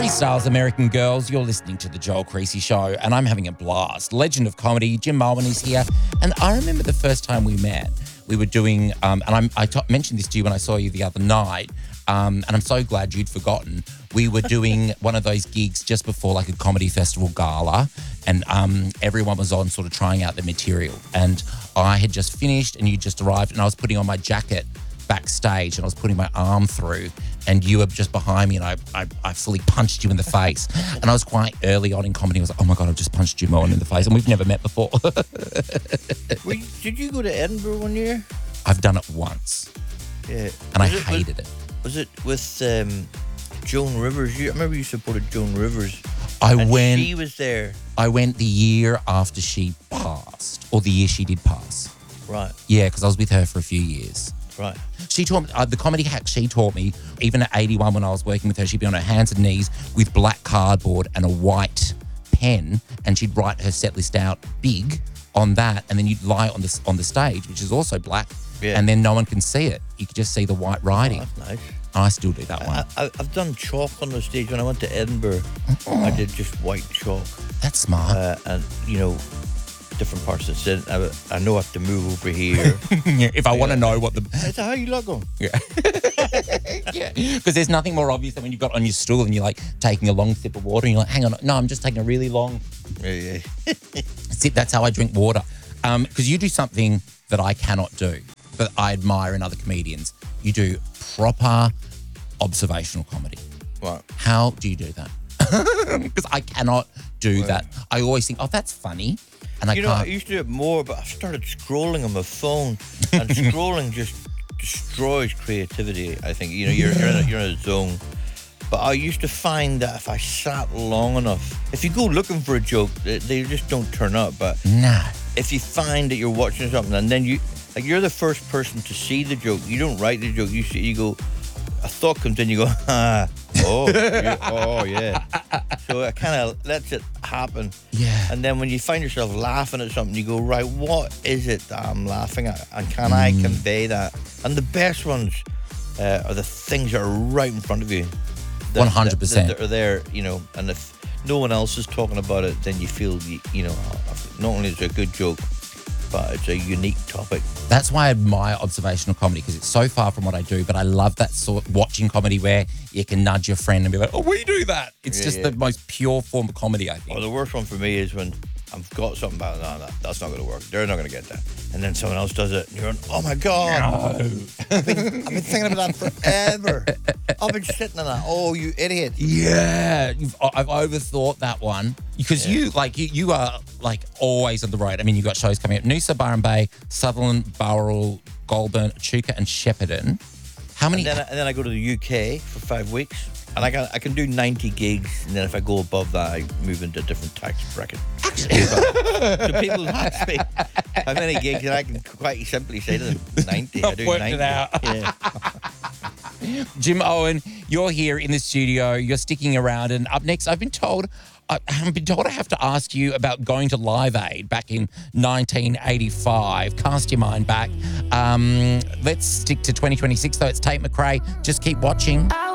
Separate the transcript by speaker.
Speaker 1: Stars, American Girls, you're listening to The Joel Creasy Show, and I'm having a blast. Legend of comedy, Jim Mullen is here. And I remember the first time we met, we were doing, mentioned this to you when I saw you the other night, and I'm so glad you'd forgotten. We were doing one of those gigs just before like a comedy festival gala, and everyone was on sort of trying out the material. And I had just finished and you just arrived, and I was putting on my jacket backstage and I was putting my arm through, and you were just behind me, and I fully punched you in the face. And I was quite early on in comedy. I was like, oh my God, I've just punched Jim Mullen in the face, and we've never met before.
Speaker 2: Did you go to Edinburgh one year?
Speaker 1: I've done it once.
Speaker 2: Yeah.
Speaker 1: And I hated it.
Speaker 2: Was it with Joan Rivers? I remember you supported Joan Rivers. She was there.
Speaker 1: I went the year after she passed, or the year she did pass.
Speaker 2: Right.
Speaker 1: Yeah, because I was with her for a few years.
Speaker 2: Right.
Speaker 1: She taught me, the comedy hack she taught me, even at 81 when I was working with her, she'd be on her hands and knees with black cardboard and a white pen, and she'd write her set list out big on that, and then you'd lie on the stage, which is also black, and then no one can see it. You could just see the white writing.
Speaker 2: Oh, that's nice.
Speaker 1: I still do that one.
Speaker 2: I've done chalk on the stage. When I went to Edinburgh, I did just white chalk.
Speaker 1: That's smart.
Speaker 2: And, different parts of the set. I know I have to move over here.
Speaker 1: If I want to know what the...
Speaker 2: Is that how you look on?
Speaker 1: Yeah. Yeah. Because there's nothing more obvious than when you've got on your stool and you're like taking a long sip of water and you're like, hang on, no, I'm just taking a really long...
Speaker 2: Yeah.
Speaker 1: That's how I drink water. Because you do something that I cannot do, but I admire in other comedians. You do proper observational comedy.
Speaker 2: Right.
Speaker 1: How do you do that? Because I cannot do that. I always think, oh, that's funny. And I can't.
Speaker 2: I used to do it more, but I started scrolling on my phone, and scrolling just destroys creativity. I think you're in a zone. But I used to find that if I sat long enough, if you go looking for a joke, they just don't turn up. But if you find that you're watching something and then you're the first person to see the joke, you don't write the joke. You go, a thought comes in, you go, oh yeah. So it kind of lets it happen.
Speaker 1: Yeah.
Speaker 2: And then when you find yourself laughing at something, you go, right, what is it that I'm laughing at? And can I convey that? And the best ones are the things that are right in front of you.
Speaker 1: 100%.
Speaker 2: That are there, and if no one else is talking about it, then you feel, not only is it a good joke, but it's a unique topic.
Speaker 1: That's why I admire observational comedy, because it's so far from what I do, but I love that sort of watching comedy where you can nudge your friend and be like, oh, we do that. It's the most pure form of comedy, I think.
Speaker 2: Well, the worst one for me is when I've got something about that's not going to work. They're not going to get that. And then someone else does it, and you're going, oh my God. No. I've been thinking about that forever. I've been sitting on that. Oh, you idiot.
Speaker 1: Yeah. I've overthought that one. Because you are like always on the road. I mean, you've got shows coming up. Noosa, Byron Bay, Sutherland, Bowral, Goulburn, Echuca and Shepparton. How many?
Speaker 2: And then I go to the UK for 5 weeks. And I can do 90 gigs, and then if I go above that, I move into a different tax bracket. So people ask me how many gigs, and I can quite simply say to them, 90. I do 90. It out. Yeah.
Speaker 1: Jim Owen, you're here in the studio. You're sticking around, and up next, I've been told I have to ask you about going to Live Aid back in 1985. Cast your mind back. Let's stick to 2026, though. It's Tate McRae. Just keep watching.